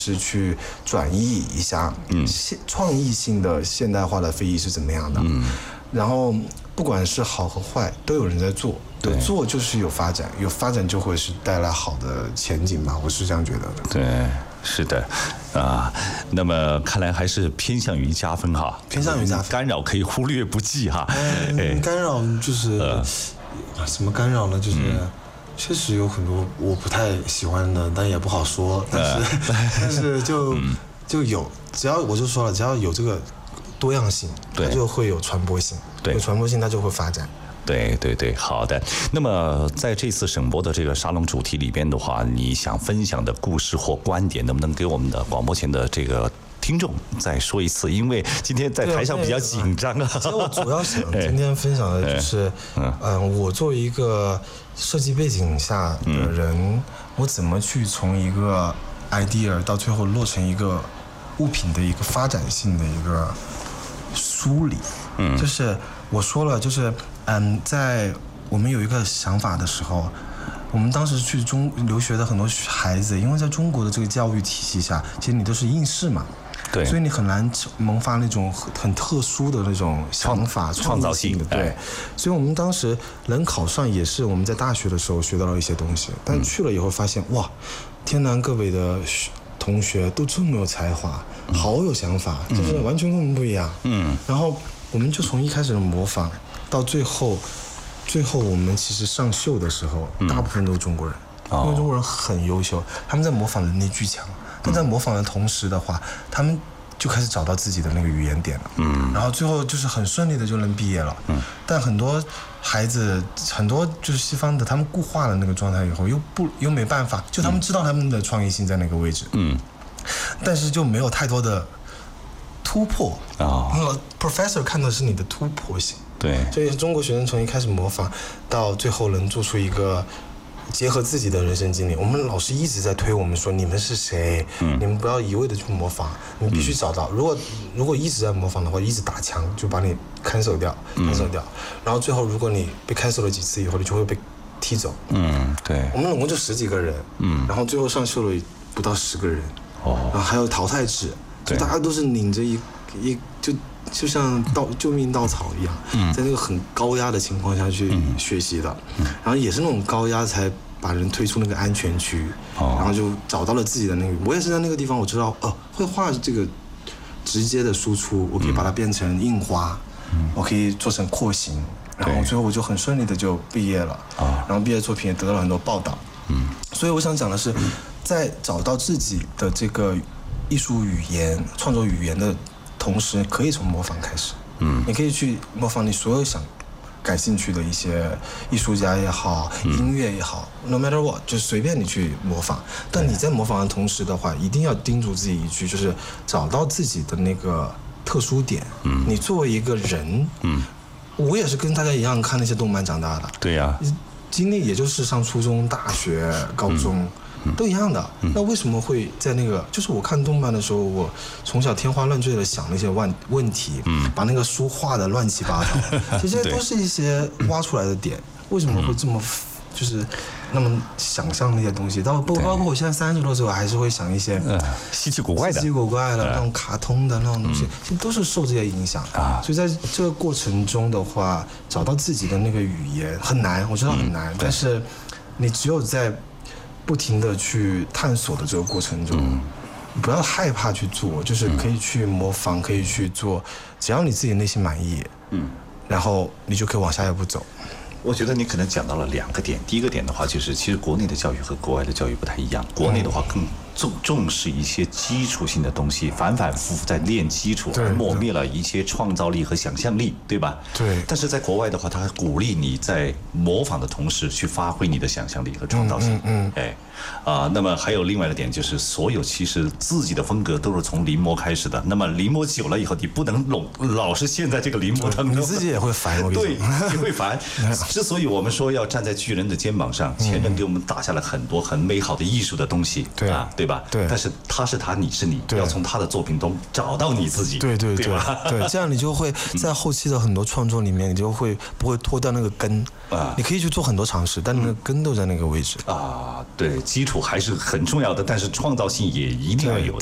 是去转译一下，创意性的现代化的非遗是怎么样的，然后不管是好和坏，都有人在做，有做就是有发展，有发展就会是带来好的前景吧，我是这样觉得的。 对。是的，那么看来还是偏向于加分哈， 偏向于加分， 干扰可以忽略不计哈。 干扰就是什么干扰呢？就是确实有很多我不太喜欢的，但也不好说。但是就有，只要我就说了，只要有这个多样性，它就会有传播性，有传播性它就会发展。 对对对，好的。那么在这次省博的这个沙龙主题里边的话，你想分享的故事或观点，能不能给我们的广播前的这个听众再说一次？因为今天在台上比较紧张啊。 其实我主要想今天分享的就是，我作为一个设计背景下的人，我怎么去从一个 idea 到最后落成一个物品的一个发展性的一个梳理。就是我说了，就是在我们有一个想法的时候，我们当时去留学的很多孩子，因为在中国的这个教育体系下，其实你都是应试嘛，对，所以你很难萌发那种很特殊的那种想法、 创造性的， 对。所以我们当时能考上，也是我们在大学的时候学到了一些东西，但去了以后发现，哇，天南各北的同学都这么有才华，好有想法，就是完全跟我们不一样。然后我们就从一开始的模仿，到最后我们其实上秀的时候，大部分都是中国人，因为中国人很优秀，他们在模仿能力巨强，但在模仿的同时的话，他们就开始找到自己的那个语言点了，然后最后就是很顺利的就能毕业了，但很多孩子，很多就是西方的，他们固化了那个状态以后，又没办法，就他们知道他们的创意性在哪个位置，但是就没有太多的突破professor 看的是你的突破性。对，所以中国学生从一开始模仿，到最后能做出一个结合自己的人生经历。我们老师一直在推我们说，你们是谁？你们不要一味的去模仿，你必须找到。如果一直在模仿的话，一直打枪就把你 cancel 掉。然后最后如果你被 cancel 了几次以后，你就会被踢走。对。我们总共就10几个人，然后最后上秀了不到10个人。然后还有淘汰制，就大家都是拧着就像救命稻草一样，在那个很高压的情况下去学习的，然后也是那种高压才把人推出那个安全区，然后就找到了自己的那个。我也是在那个地方，我知道绘画这个直接的输出，我可以把它变成印花，我可以做成廓形，然后最后我就很顺利的就毕业了，然后毕业作品也得到了很多报道。所以我想讲的是，在找到自己的这个艺术语言、创作语言的同时，可以从模仿开始。你可以去模仿你所有感兴趣的一些艺术家也好，音乐也好 ，no matter what， 就随便你去模仿。但你在模仿的同时的话，一定要叮嘱自己一句，就是找到自己的那个特殊点。你作为一个人，我也是跟大家一样看那些动漫长大的。对呀。经历也就是上初中、大学、高中。都一样的，那为什么会在那个？就是我看动漫的时候，我从小天花乱坠的想那些问题，把那个书画的乱七八糟，这些都是一些挖出来的点。为什么会这么就是那么想象那些东西？包括我现在30多岁，我还是会想一些稀奇古怪的那种卡通的那种东西，其实都是受这些影响所以在这个过程中的话，找到自己的那个语言很难，我知道很难，但是你只有在不停的去探索的这个过程中，不要害怕去做，就是可以去模仿，可以去做，只要你自己内心满意，然后你就可以往下一步走。 我觉得你可能讲到了2个点。第一个点的话，就是其实国内的教育和国外的教育不太一样。国内的话更重视一些基础性的东西，反复在练基础，而磨灭了一些创造力和想象力，对吧？对。但是在国外的话，他鼓励你在模仿的同时去发挥你的想象力和创造性。那么还有另外的点，就是所有其实自己的风格都是从临摹开始的。那么临摹久了以后，你不能老是陷在这个临摹当中， 你自己也会烦。 对，你会烦。之所以我们说要站在巨人的肩膀上，前人给我们打下了很多很美好的艺术的东西，对对吧？ 对。 但是他是他，你是你，要从他的作品中找到你自己。 对对对吧？ 对，这样你就会在后期的很多创作里面，你就会不会脱掉那个根啊？你可以去做很多尝试，但那个根都在那个位置啊。对，基础还是很重要的，但是创造性也一定要有。